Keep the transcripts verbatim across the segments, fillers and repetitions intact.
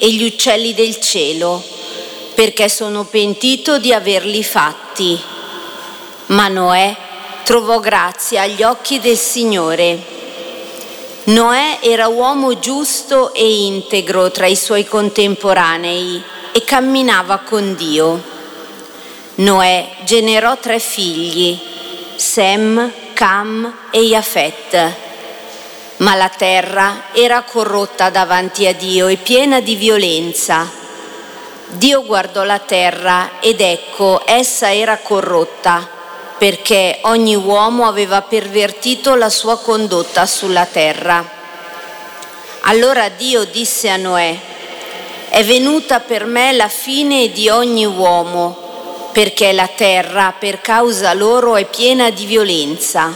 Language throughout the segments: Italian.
e gli uccelli del cielo, perché sono pentito di averli fatti. Ma Noè trovò grazia agli occhi del Signore. Noè era uomo giusto e integro tra i suoi contemporanei e camminava con Dio. Noè generò tre figli, Sem, Cam e Jafet. Ma la terra era corrotta davanti a Dio e piena di violenza. Dio guardò la terra ed ecco, essa era corrotta, perché ogni uomo aveva pervertito la sua condotta sulla terra. Allora Dio disse a Noè: «È venuta per me la fine di ogni uomo, perché la terra per causa loro è piena di violenza.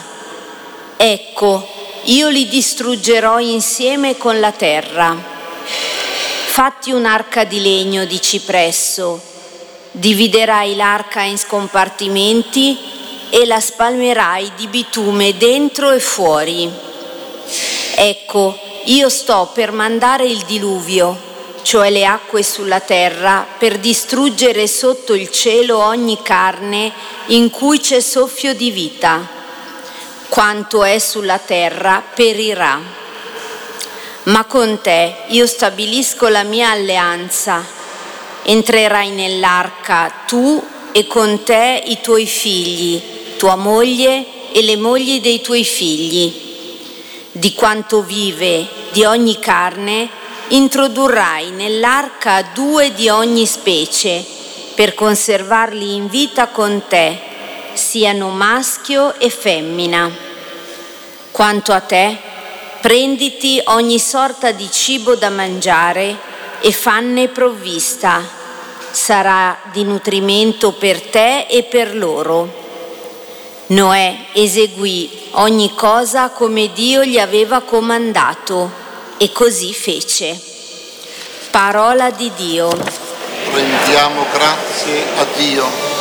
Ecco, io li distruggerò insieme con la terra. Fatti un'arca di legno di cipresso, dividerai l'arca in scompartimenti e la spalmerai di bitume dentro e fuori. Ecco, io sto per mandare il diluvio, cioè le acque sulla terra, per distruggere sotto il cielo ogni carne in cui c'è soffio di vita. Quanto è sulla terra perirà. Ma con te io stabilisco la mia alleanza. Entrerai nell'arca tu e con te i tuoi figli, tua moglie e le mogli dei tuoi figli. Di quanto vive di ogni carne introdurrai nell'arca due di ogni specie per conservarli in vita con te, siano maschio e femmina. Quanto a te, prenditi ogni sorta di cibo da mangiare e fanne provvista. Sarà di nutrimento per te e per loro». Noè eseguì ogni cosa come Dio gli aveva comandato e così fece. Parola di Dio. Rendiamo grazie a Dio.